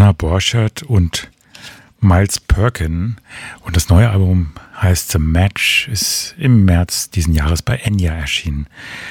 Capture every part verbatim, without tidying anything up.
Johanna Borchert und Miles Perkin. Und das neue Album heißt The Match, ist im März diesen Jahres bei Enya erschienen.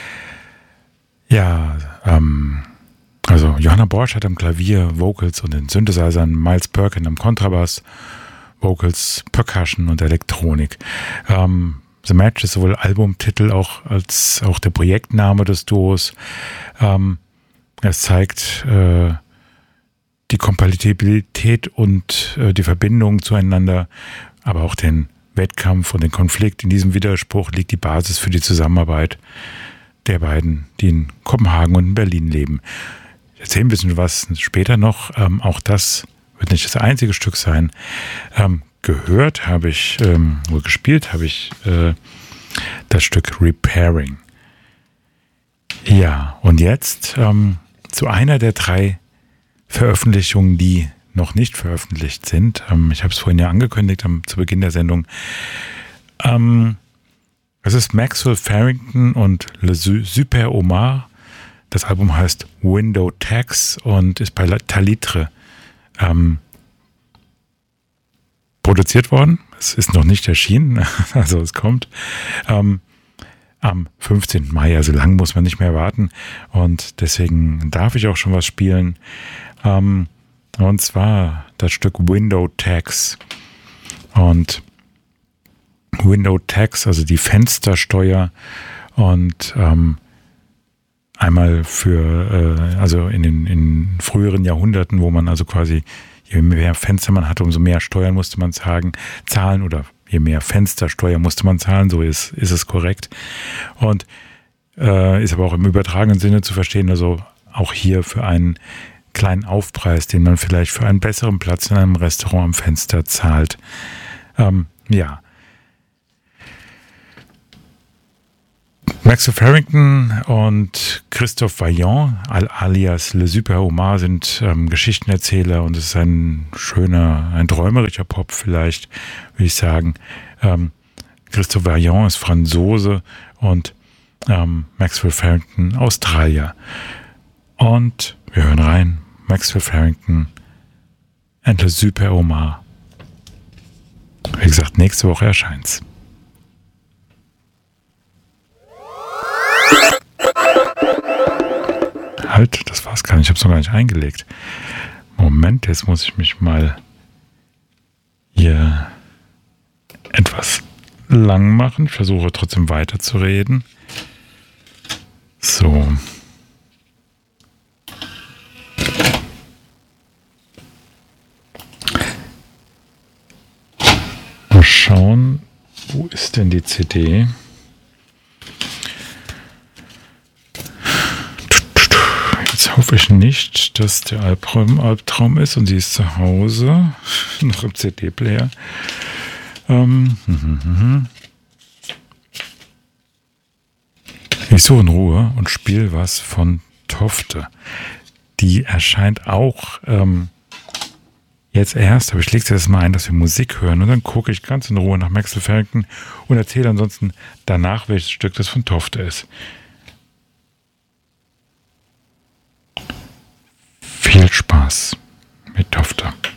Ja, ähm, also Johanna Borchert am Klavier, Vocals und den Synthesizern, Miles Perkin am Kontrabass, Vocals, Percussion und Elektronik. Ähm, The Match ist sowohl Albumtitel auch als auch der Projektname des Duos. Ähm, es zeigt äh, die Kompatibilität und äh, die Verbindung zueinander, aber auch den Wettkampf und den Konflikt. In diesem Widerspruch liegt die Basis für die Zusammenarbeit der beiden, die in Kopenhagen und in Berlin leben. Ich erzähle ein bisschen was später noch. Ähm, auch das wird nicht das einzige Stück sein. Ähm, gehört habe ich, ähm, oder gespielt habe ich äh, das Stück Repairing. Ja, und jetzt ähm, zu einer der drei Veröffentlichungen, die noch nicht veröffentlicht sind. Ähm, ich habe es vorhin ja angekündigt am, zu Beginn der Sendung. Ähm, es ist Maxwell Farrington und Le Super Omar. Das Album heißt Window Tax und ist bei Talitre ähm, produziert worden. Es ist noch nicht erschienen, also es kommt ähm, am fünfzehnten Mai, also lang muss man nicht mehr warten und deswegen darf ich auch schon was spielen. Ähm, und zwar das Stück Window Tax. Und Window Tax, also die Fenstersteuer und ähm, einmal für, äh, also in den in früheren Jahrhunderten, wo man also quasi, je mehr Fenster man hatte, umso mehr Steuern musste man zahlen, zahlen oder je mehr Fenstersteuer musste man zahlen, so ist, ist es korrekt. Und äh, ist aber auch im übertragenen Sinne zu verstehen, also auch hier für einen kleinen Aufpreis, den man vielleicht für einen besseren Platz in einem Restaurant am Fenster zahlt. Ähm, ja. Maxwell Farrington und Christophe Vaillant, alias Le Super Omar, sind ähm, Geschichtenerzähler und es ist ein schöner, ein träumerischer Pop vielleicht, würde ich sagen. Ähm, Christophe Vaillant ist Franzose und ähm, Maxwell Farrington Australier. Und wir hören rein, Maxwell Farrington and Le Super Omar. Wie gesagt, nächste Woche erscheint's. Halt, das war's gar nicht. Ich habe es noch gar nicht eingelegt. Moment, jetzt muss ich mich mal hier etwas lang machen. Ich versuche trotzdem weiterzureden. So. Mal schauen, wo ist denn die C D? Jetzt hoffe ich nicht, dass der Albtraum, Albtraum ist und sie ist zu Hause, noch im C D-Player. Ähm, hm, hm, hm. Ich suche in Ruhe und spiele was von Tofte. Die erscheint auch ähm, jetzt erst, aber ich lege es jetzt mal ein, dass wir Musik hören und dann gucke ich ganz in Ruhe nach Maxwell Farrington und erzähle ansonsten danach, welches Stück das von Tofte ist. Viel Spaß mit Tofte.